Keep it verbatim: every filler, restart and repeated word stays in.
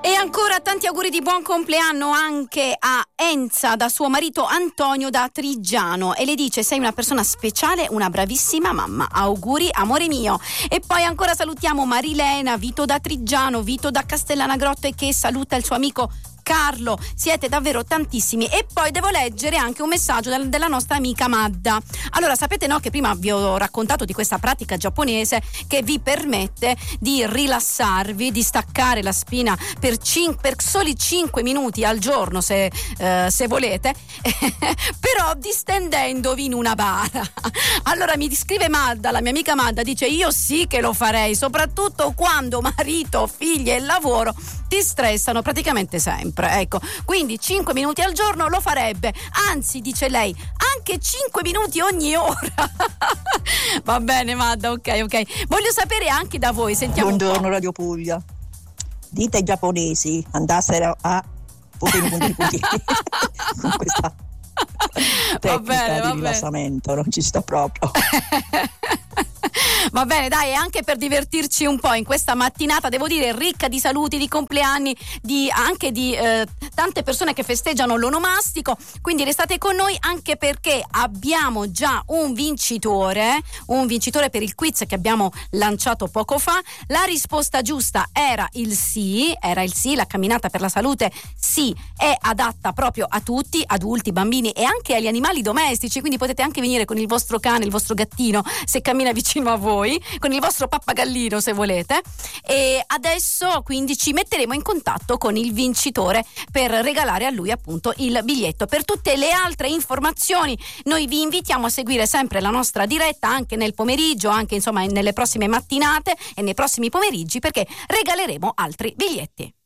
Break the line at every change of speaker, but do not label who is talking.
E ancora tanti auguri di buon compleanno anche a Enza da suo marito Antonio da Trigiano, e le dice: sei una persona speciale, una bravissima mamma, auguri amore mio. E poi ancora salutiamo Marilena, Vito da Trigiano, Vito da Castellana Grotte che saluta il suo amico Carlo, siete davvero tantissimi. E poi devo leggere anche un messaggio del, della nostra amica Madda. Allora, sapete no che prima vi ho raccontato di questa pratica giapponese che vi permette di rilassarvi, di staccare la spina per, cin- per soli cinque minuti al giorno se, eh, se volete però distendendovi in una bara. Allora mi scrive Madda, la mia amica Madda, dice: io sì che lo farei, soprattutto quando marito, figli e lavoro ti stressano praticamente sempre. Ecco, quindi cinque minuti al giorno lo farebbe, anzi, dice lei, anche cinque minuti ogni ora. Va bene Madda, ok ok. Voglio sapere anche da voi, sentiamo.
Buongiorno Radio Puglia. Dite ai giapponesi andassero a puntini puntini puntini con questa tecnica
va bene, va
di rilassamento, non ci sto proprio.
Va bene, dai, anche per divertirci un po' in questa mattinata, devo dire, ricca di saluti, di compleanni, di, anche di eh, tante persone che festeggiano l'onomastico, quindi restate con noi anche perché abbiamo già un vincitore, un vincitore per il quiz che abbiamo lanciato poco fa. La risposta giusta era il sì, era il sì, la camminata per la salute sì, è adatta proprio a tutti, adulti, bambini e anche agli animali domestici, quindi potete anche venire con il vostro cane, il vostro gattino, se cammina vicino a voi, con il vostro pappagallino se volete. E adesso quindi ci metteremo in contatto con il vincitore per regalare a lui appunto il biglietto. Per tutte le altre informazioni noi vi invitiamo a seguire sempre la nostra diretta anche nel pomeriggio, anche insomma nelle prossime mattinate e nei prossimi pomeriggi, perché regaleremo altri biglietti.